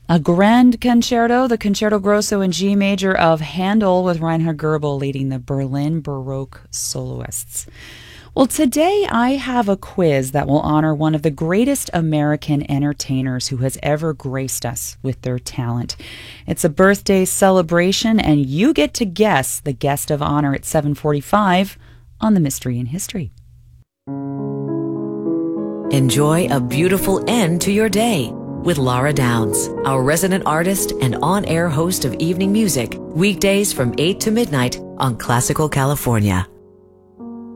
A grand concerto, the Concerto Grosso in G major of Handel, with Reinhard Goebel leading the Berlin Baroque soloists. Well, today I have a quiz that will honor one of the greatest American entertainers who has ever graced us with their talent. It's a birthday celebration, and you get to guess the guest of honor at 7:45 on The Mystery in History. Enjoy a beautiful end to your day with Laura Downs, our resident artist and on-air host of evening music, weekdays from 8 to midnight on Classical California.